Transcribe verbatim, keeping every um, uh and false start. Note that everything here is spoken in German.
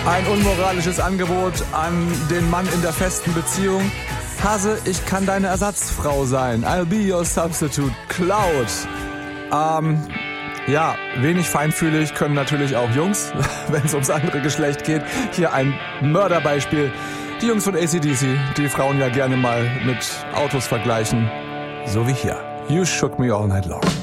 Ein unmoralisches Angebot an den Mann in der festen Beziehung. Hase, ich kann deine Ersatzfrau sein. I'll be your substitute. Cloud. Ähm, ja, wenig feinfühlig können natürlich auch Jungs, wenn es ums andere Geschlecht geht. Hier ein Mörderbeispiel. Die Jungs von A C D C, die Frauen ja gerne mal mit Autos vergleichen. So wie hier. You shook me all night long.